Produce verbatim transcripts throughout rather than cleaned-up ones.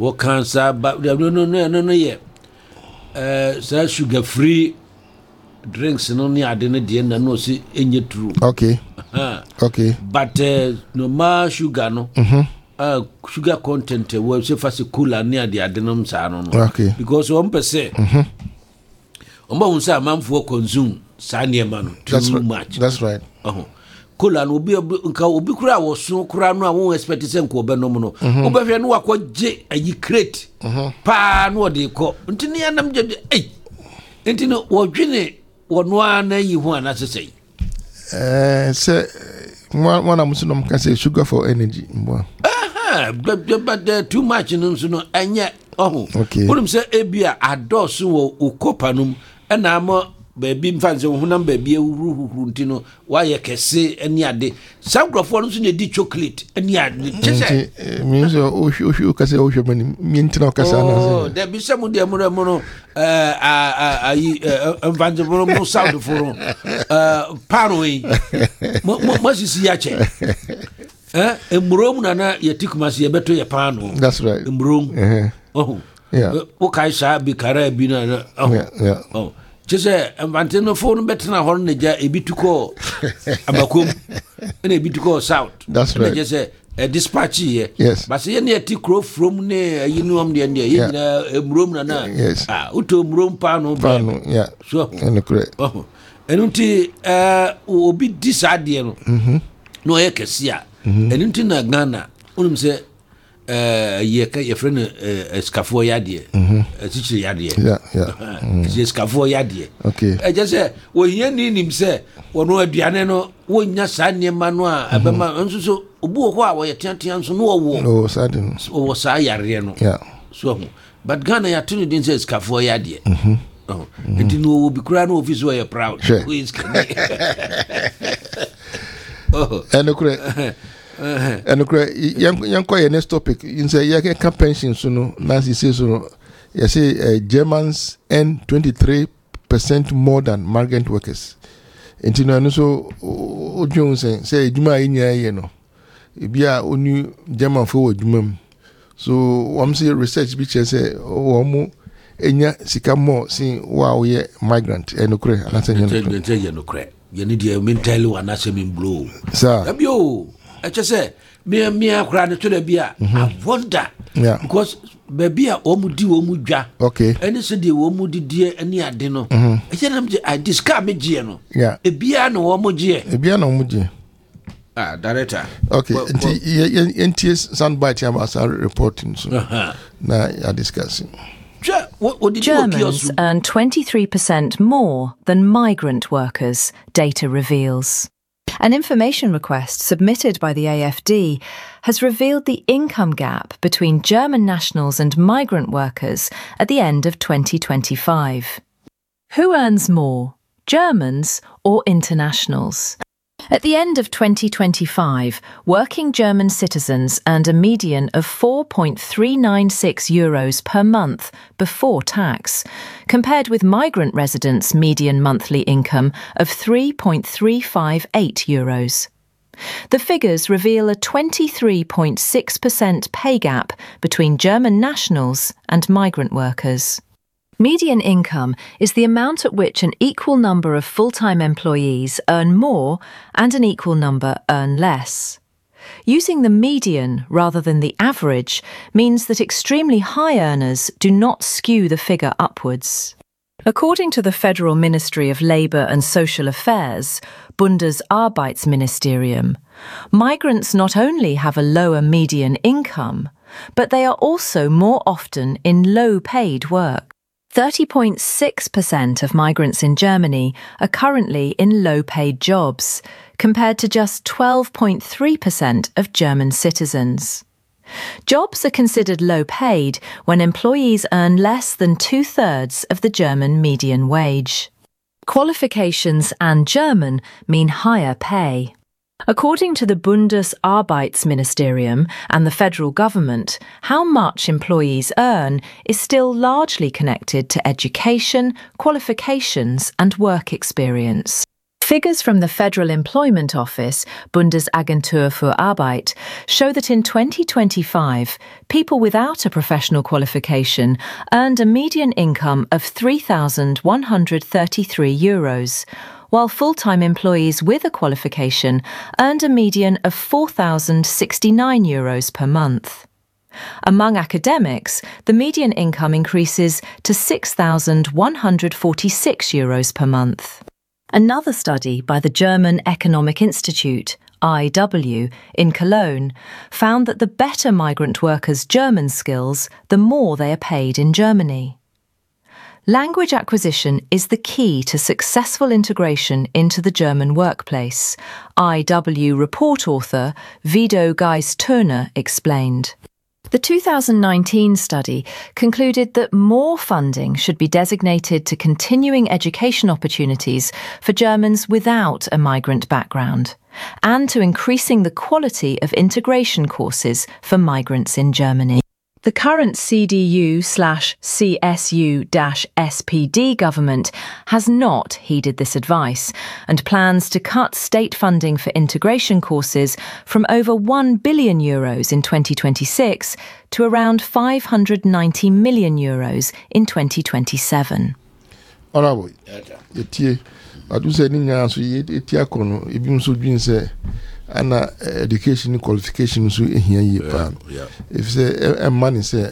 what cancer, but no, no, no, no, no, yeah. Uh, so sugar free drinks, no, near the end, and no, see, in your true. Okay. Uh, okay. But uh, no more sugar, no. Mm-hmm. Uh, sugar content, uh, well, so fast cooler near the adenums, I don't know. Okay. Because one per se, mm-hmm. Umba unsa man for consume, sanya man, too that's right. much. That's right. Uh-huh. Kola no obi nka obi kura wo so kura no a won expect say nko obe no mo no obehwe no akọ je ayi crate pa no de ko ntini anam je eh ntini wo dwene wo no ana yi hu ana sesei eh say one am so no can say sugar for energy mbo aha but, but uh, too much no so no anya oh okay wonum say ebia adoso wo ukopa num na ama baby mfanse honam baby ewuru huhuru ntino wa ye kese ani ade sankrofo no so ne di chocolate ani ade chese means o o kase o hwe mani mi ntina o kase ana oh de bi se mu de mu mu no eh a a yi mfanse mo mo sound for eh paroi mo mo sisi ya che eh emrom na na ye tikumase ye beto ye pano that's right emrom eh oh yeah o kai sha bi kara bi na oh yeah oh Chese mvanteno phone betna hon ne ja ebituko abakom ene ebituko south that's right chese a dispatch here yes but say ne ati crow from ne yinuam de ne yina emrom na na yes ah uto emrom pa no pa no yeah so ene correct oh enunti eh obi disade no mhm no ye kesia enunti na Ghana unum se eh ye ka ye friend escafo yade eh tichi yade yeah yeah je escafo yade okay eh je say wo hie ni nim se wono aduane no wonya sa niema no a abema nso so obu ho a wo ye tiantian nso no wo no sadin wo sa yare no yeah so but Ghana ya tunu din se escafo yade mhm oh enti no obi kura no office wo ye proud who is oh and correct and young young next topic in say you can pension so no Nancy says so you say uh, Germans earn twenty-three percent more than migrant workers enti no so ojo say say adwuma anya ye no bia onu German for adwuma so one say research bi che say wo enya sika more say wow ye migrant and okre anase nya no kre ye ni dia mentally wana se min blow sir abio I just say, me me akra ne to da bia I wonder yeah because baby a omudi omudwa okay any say de omudi die ani ade no e say nam I discard me gie no yeah e bia no omudie e bia no omudie ah director okay nti soundbite about our reporting so na ya discussing Germans earn twenty-three percent more than migrant workers, data reveals. An information request submitted by the A F D has revealed the income gap between German nationals and migrant workers at the end of twenty twenty-five. Who earns more, Germans or internationals? At the end of twenty twenty-five, working German citizens earned a median of four point three nine six euros per month before tax, compared with migrant residents' median monthly income of three point three five eight euros. The figures reveal a twenty-three point six percent pay gap between German nationals and migrant workers. Median income is the amount at which an equal number of full-time employees earn more and an equal number earn less. Using the median rather than the average means that extremely high earners do not skew the figure upwards. According to the Federal Ministry of Labour and Social Affairs, Bundesarbeitsministerium, migrants not only have a lower median income, but they are also more often in low-paid work. thirty point six percent of migrants in Germany are currently in low-paid jobs, compared to just twelve point three percent of German citizens. Jobs are considered low-paid when employees earn less than two-thirds of the German median wage. Qualifications and German mean higher pay. According to the Bundesarbeitsministerium and the federal government, how much employees earn is still largely connected to education, qualifications and work experience. Figures from the Federal Employment Office, Bundesagentur für Arbeit, show that in twenty twenty-five, people without a professional qualification earned a median income of three thousand one hundred thirty-three euros, while full-time employees with a qualification earned a median of four thousand sixty-nine euros per month. Among academics, the median income increases to six thousand one hundred forty-six euros per month. Another study by the German Economic Institute, I W, in Cologne, found that the better migrant workers' German skills, the more they are paid in Germany. Language acquisition is the key to successful integration into the German workplace, I W report author Vido Geis-Turner explained. The two thousand nineteen study concluded that more funding should be designated to continuing education opportunities for Germans without a migrant background, and to increasing the quality of integration courses for migrants in Germany. The current C D U slash C S U dash S P D government has not heeded this advice and plans to cut state funding for integration courses from over one billion euros in twenty twenty-six to around five hundred ninety million euros in twenty twenty-seven. Honorable, yetie adu se ni nya so yetie akono ebi nso dwin se ana education qualification so ehia yi pa if say a man say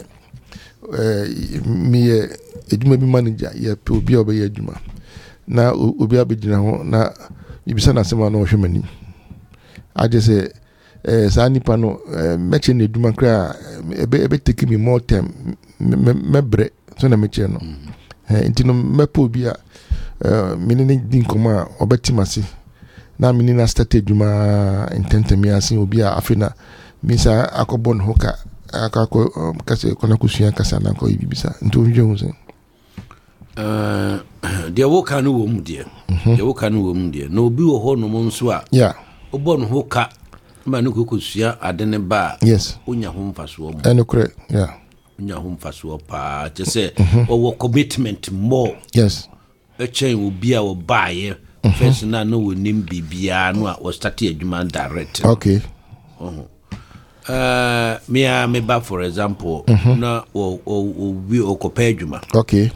eh me eduma bi manager ye pe obi oba ye aduma na obi abegina ho na bibisa na sema na ohwe mani ade say eh sa nipa no meche na eduma kra ebe ebe take me more time mebre so na meche no eh intino mepo obi a menene din koma obetimasi na mini na started juma intentemi asin obi a afina misa akobon hoka akako kase kona kusuya kasa na ko ibisa nto njo nse eh dia woka no wo mu dia dia woka no wo mu dia na obi wo ho no mo nso a yeah obon hoka ma no kusuya adene ba yes onya ho mfaso mo eno kre yeah onya ho mfaso pa je say o commitment more yes a chain obi a wo baaye first na no we nim bibia no a start adwuma direct okay oh uh me a me ba for example mm-hmm. na o o we okopa adwuma okay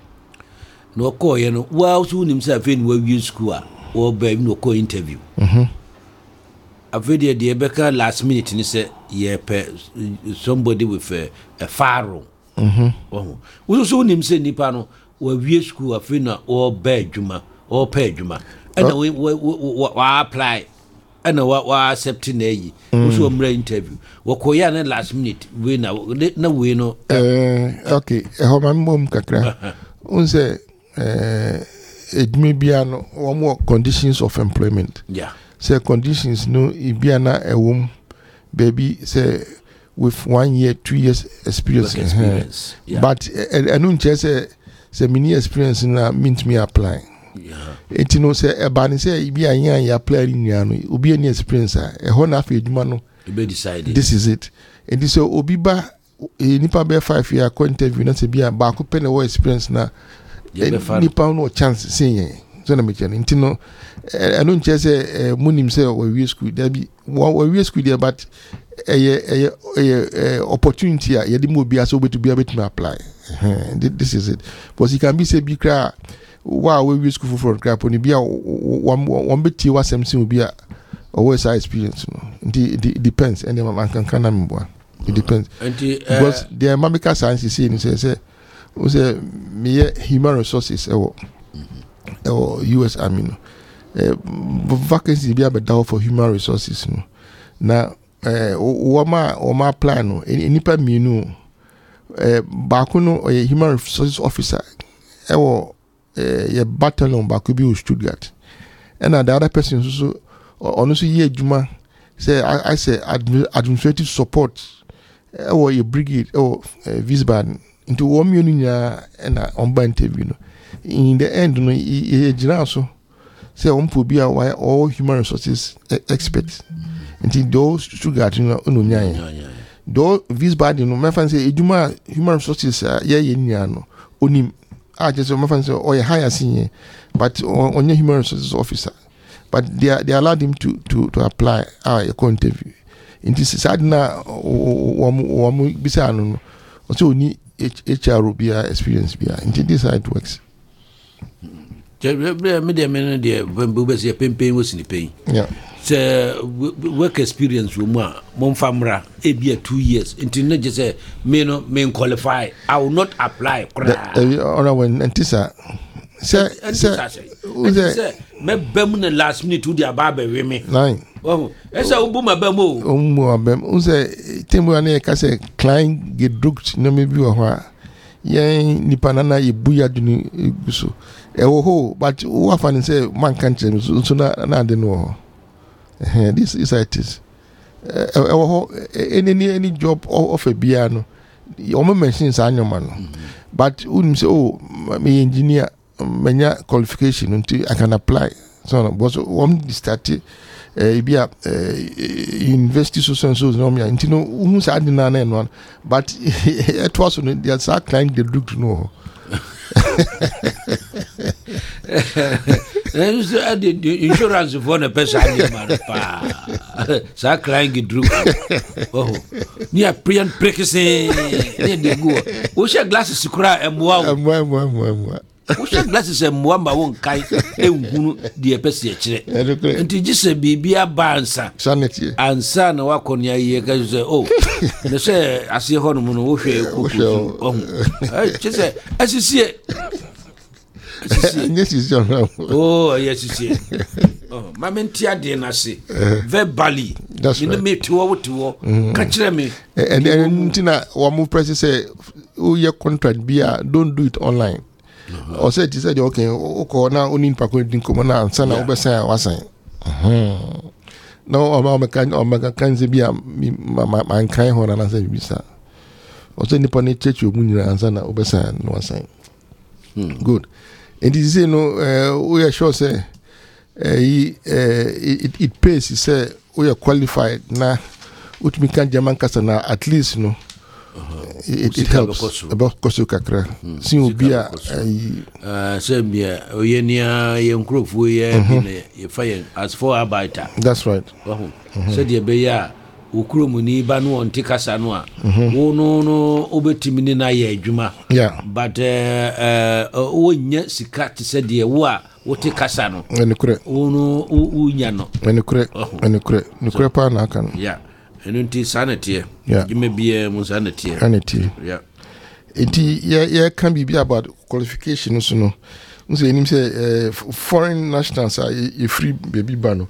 no ko ye no wa so nim say afi ni wa wi school a o ba no ko interview mhm afi de de beka last minute ni say ye pe somebody with a, a faro mhm oh wo so nim say nipa no wa wi school afi na o ba adwuma or pay juma and we we apply and we accept na yi so mra interview we koya na last minute we na na we no eh okay e ho man mom kakra unse eh edmi bia no one conditions of employment yeah say conditions no bia na ewum baby say with one year two years experience, experience. Uh, yeah. But I don't say say mini experience na meant me apply. Yeah. It no say e ba ni say e bia yan ya apply ni anu obi any experience a e ho na afa eduma no be decided this is it. And so obi ba nipa be five year ko interview na say bia ba ko pe na wo experience na nipa no chance say yen so na me chen ntino I don't just say munim say we school there be we school there but a a opportunity ya the mo bia so to be able to apply. This is it. But you can be say be cry wow we school for crap on bia one one bit you was something be a always experience it depends and man can can am it depends because the mamika science is saying say say say me human resources or U S Army no uh, vacancy be about down for human resources no na eh o ma o ma plan no nipa mienu eh ba ko no human resources officer e wo eh ye battalion ba ko bi o Stuttgart and the other person so ono so ye adwuma say I, I say administrative support e wo ye brigade or Wiesbaden into one mienu nya na on ba interview no in the end no e gira so say on po bia why all human resources experts until those Stuttgart no no nya do Wiesbaden no me fan say eduma human resources ya ye nya no onim a just me fan say o ye higher senior but on human resources officer but they they allowed him to to to apply our uh, interview. In this sadna wamu bisa no so ni H R B experience bia. In this how it works. Je me de me de be se pempen wo sini pen. Yeah. So work experience wo mu a mo famra e bia two years. Until na je say me no me qualify. I will not apply. Ona when antisa say say say me bem na last minute wo dia ba ba we me. Nine. Oh, esa ubu mabem o. Umu mabem. Unse temu ane ka say client gedrukt no me bi wo ho a. Yen nipa nana yebuya duni guso. E wo ho but wo afan say man kan chem so na na de no. Eh this is it is. E wo ho any any job offer bia no. O me mention sa anyoma no. But unim say oh me engineer menya qualification until I can apply. So no but one start eh bia university so so so no me intino hu sa adi na na no but it was no there sa client they look to know. The insurance for the person man pa sa client get drunk. Oh ni a pre and practicing ni dey go o share glasses kura emwa emwa emwa emwa o share glasses emwa ma won kai ehunu de pese e kire nti gise bibia bansa sanity ansa na wakonia ye ka say oh ne say ase ho no no wo hwe kuku oh eh gise asisie yes is your oh yes is oh mamentia de na se verbally me me to wo to wo ka kire me and ntina wo move press say o your contract bia don't do it online. Uh-huh. Or said he said okay o na onin pa ko din ko na ansa na obesan wasan mhm no o ma mekan o mega kan ze bia man kan ho na say bisa o say nipa ne church o munyira ansa na obesan no wasan good and he say no we are sure say eh it it pays he say we are qualified na utmi kan jaman kasa na at least no. Uh-huh. It, it helps about koso kakra si obi a eh sembia oyenia ye nkrofo ye bi ye fayen as for abaita. That's right. Wahu so de be ya okromu ni ba no onti kasa no a wo no no obetimi ni na ye adwuma. Yeah, but eh eh wonya sika te se de wo a wote kasa no ene kure wo no unya no ene kure ene kure ne kure pa na kan. Yeah. Enunti sanity. Yeah. You may be a musanity. Sanity. Yeah. Enti yeah yeah can be about qualification so no. Unse enim say foreign nationals are a free baby bano.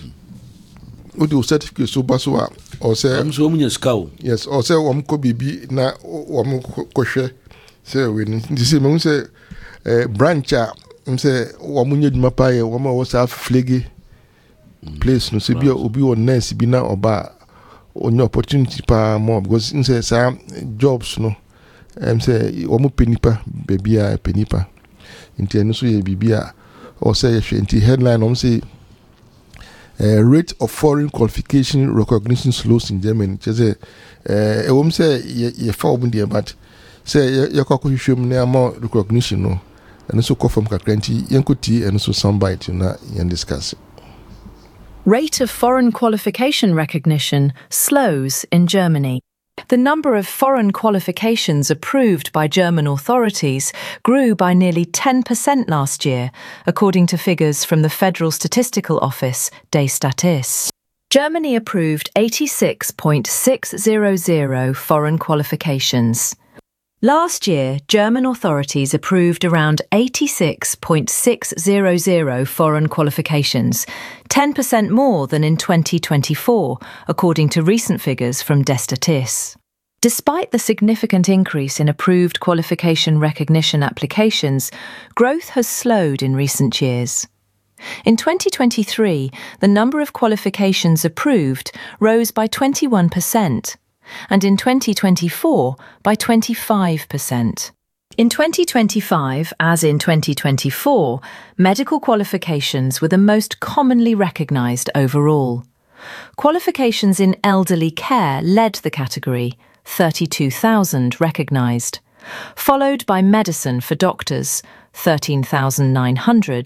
O do certificate so baso a or say am so munya ska. Yes, or say wam ko bibi na wam ko hwe say we ni say me say eh branch a say wam nya dwuma pa ye wam wo sa flege place no say bi obi won nurse bi na oba on your opportunity pa more because in say some jobs no em say wo mo penipa baby a penipa inti eno so ye bibia or say twenty headline on say uh, rate of foreign qualification recognition slows in Germany say eh wo say ye fa obu dey but say ye kwakwo hwehwem na ma recognition no eno so ko from kakranti yenkoti eno so soundbite na yen discuss. Rate of foreign qualification recognition slows in Germany. The number of foreign qualifications approved by German authorities grew by nearly ten percent last year, according to figures from the Federal Statistical Office, Destatis. Germany approved eighty-six point six hundred foreign qualifications. Last year, German authorities approved around eighty-six point six hundred foreign qualifications, ten percent more than in twenty twenty-four, according to recent figures from Destatis. Despite the significant increase in approved qualification recognition applications, growth has slowed in recent years. In twenty twenty-three, the number of qualifications approved rose by twenty-one percent. And in twenty twenty-four by twenty-five percent. In twenty twenty-five, as in twenty twenty-four, medical qualifications were the most commonly recognised overall. Qualifications in elderly care led the category, thirty-two thousand recognised, followed by medicine for doctors, thirteen thousand nine hundred,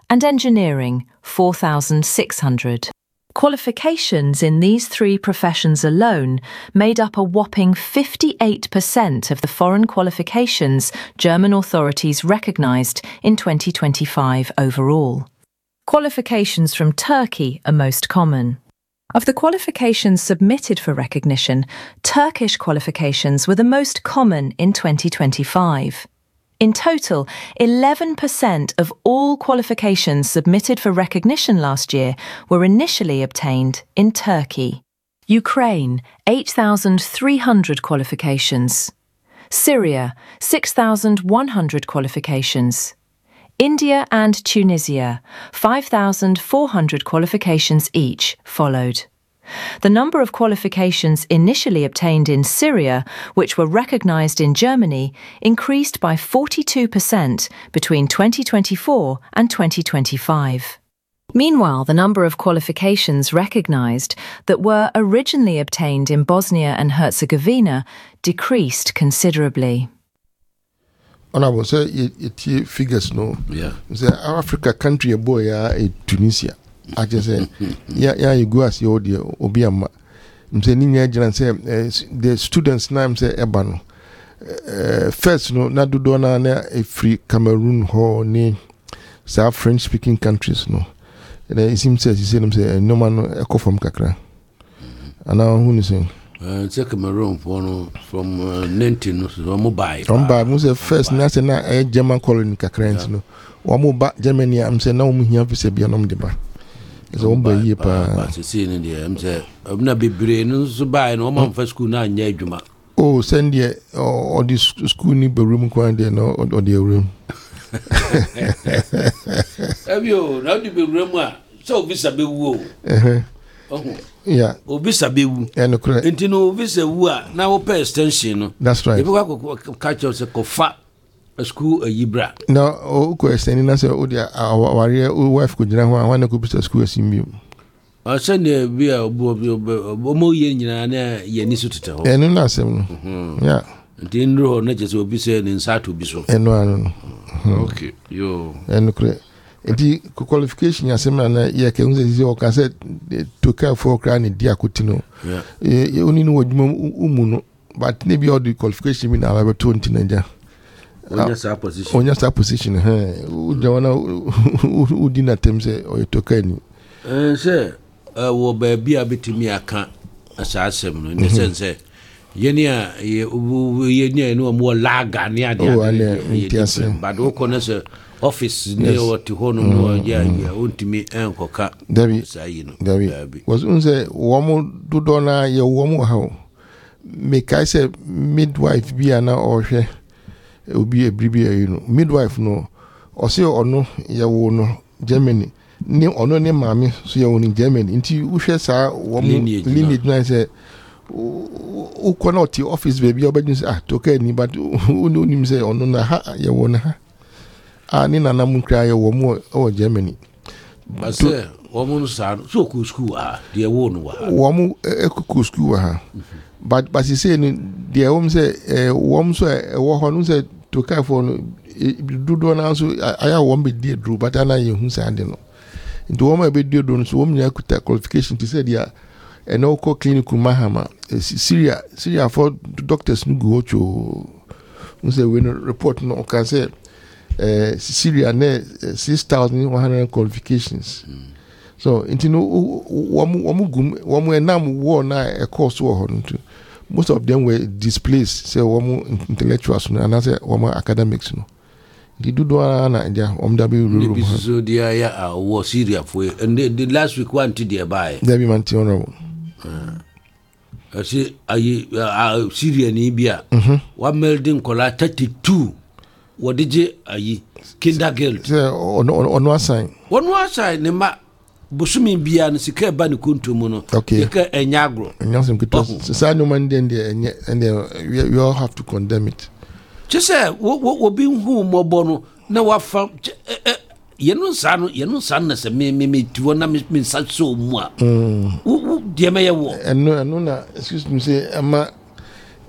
and engineering four thousand six hundred. Qualifications in these three professions alone made up a whopping fifty-eight percent of the foreign qualifications German authorities recognised in twenty twenty-five overall. Qualifications from Turkey are most common. Of the qualifications submitted for recognition, Turkish qualifications were the most common in twenty twenty-five. In total, eleven percent of all qualifications submitted for recognition last year were initially obtained in Turkey. Ukraine, eight thousand three hundred qualifications. Syria, six thousand one hundred qualifications. India and Tunisia, five thousand four hundred qualifications each, followed. The number of qualifications initially obtained in Syria, which were recognised in Germany, increased by forty-two percent between twenty twenty-four and twenty twenty-five. Meanwhile, the number of qualifications recognised that were originally obtained in Bosnia and Herzegovina decreased considerably. Honorable, sir, it figures no. Yeah. The Africa country boy in Tunisia. I just say, yeah, yeah, you go as your dear Obiama. I'm saying, say the students' name say Ebano. First, no, not do dona a free Cameroon or ne South French speaking countries, no. And it seems that he said, I'm saying, no man echo from Kakra. And now who is saying? Uh, it's a Cameroon from from nineteen from mobile. From Bad, Musa first, National a German colony Kakra, no. One more back Germany, I'm saying, no, here for Sabianum deba. It's all by year, but it's in India. I'm saying, I'm not be brain, so buy no man for school now, Yajuma. Oh, send ye or this school need a room, quarantine or the room. Have you now to be room? So, Visa be woo. Yeah, Obisa be woo. And correct. And you know, Visa woo, now pay extension. That's right. If you catch us a cofa. A school a yibra. No, oh, question. And I said, oh, dear, our warrior wife could not want to go to school as him. I send you be a bomo yen and Yenisutita. And no, nothing. Yeah. And in row, not just will be saying inside to be so. And no, okay, you and correct. The qualification, yes, man, yeah, can say to care for crying, dear Cutino. Yeah, you only know what Umuno, but maybe all the qualification in our twenty Niger. On your position. On your position, eh? Who who didn't attempt say or you took any? Eh, sir, uh, will be a bit to me. I can't assassin in the sense, eh? Yenia, you know more lag and yeah, but who connects office near to Honor, yeah, own to me, and coca. Debbie, Debbie was unse woman do dona your woman how make I say midwife be an or she. It will be a baby, you know, midwife no, or say or no, ya no Germany, ni or no name mammy, so you're in Germany. Into you share sa lineage, lineage. I say, who cannot your office baby, or but ah, okay, but who know him say or no, na ha, ya wona ha. Ah, ni na namun cry your woman or Germany. But say, woman son, so cool school ah, dear one wa. Woman a cool school ha. But but he say the home say eh wom so e wo ho say to care for do do na so aya wom be dey do but ana ye hu say ade no into wom be dey do so wom nya kuta qualification to say dia e no ko clinic mahama Syria Syria for doctors no go to say we no report no can say eh Syria na six thousand one hundred qualifications. Mm. So into no wom wom gum wom enam wo na e course wo ho no. Most of them were displaced, say one intellectuals and I say one academics. No, they do do na India. Um, W. So the aya was Syria for and the last week one to the buy. There be man honorable. I say I Syria Nibia. One melding collar thirty-two. What did you aye kindergarten? Say on on one sign. One one sign nema. Busumi bia no sika ba ne kontomu no yeka enyagro enyasem kito say no man den there and we all have to condemn it just say wo bi hu mobo no na wa fa yenu nsa no yenu nsa na se me me me tuo na me nsa so mu a wo de me ye wo eno eno na excuse me say ama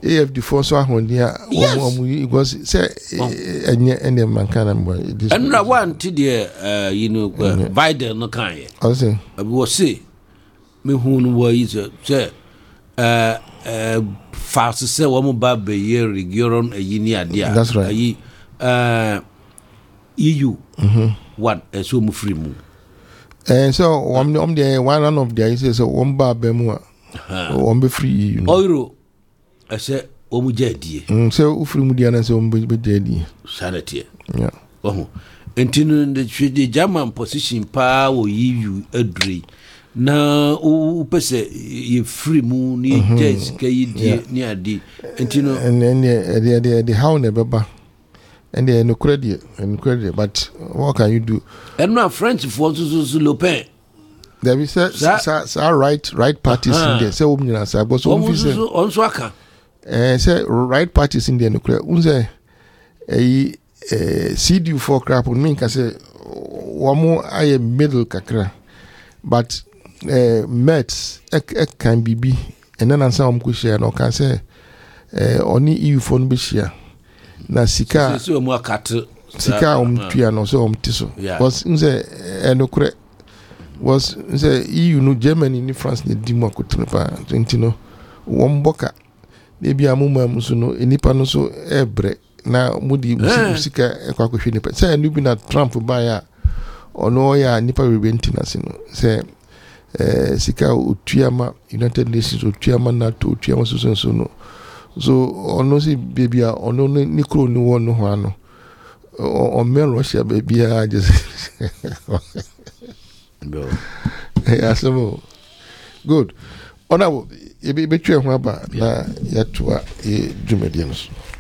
A F D for so ahonia omo because say enye ene mankana mbo and na one to the uh you know Biden no kan ye I say we say me hu no wa yi say uh uh fast say wo mo ba be ye region ayini ade a ayi uh E U mhm one so mu free mu and so one of the one of the is so one ba be mu one be free you know euro I say omu jadie mm so ufiri mu dia na so omu be jadie sanity yeah oh entinu the German position pa wo E U adri na u pese ye free mu ni jazz kai die ni adi entinu and and the the the how ne beba and the no credit and credit but what can you do and now French for so Le Pen there is sa sa right right parties in there say omu na sa go so omu say on so aka eh say right parties in there no credit unze eh C D U for crap on me can say womo aye middle kakra but eh Mets ek can be be and then answer um ko share no can say eh oni E U for no be share na sika so mo akate sika um tua no so um tiso was nze enokre was nze E U no Germany ni France ni dimo akotune pa twenty no womboka de bia mumma muso no enipa no so ebre na mudi sika ekwa kohwe nipa say enu bi na Trump ba ya ono ya nipa rebenti na sino say eh sika otuama United Nations otuama NATO otuama so so so no so ono si baby a ono ni kro ni won no ho ano o me Russia baby a just go yeah so good ona e be be twa ho aba na ya toa e dwumadian so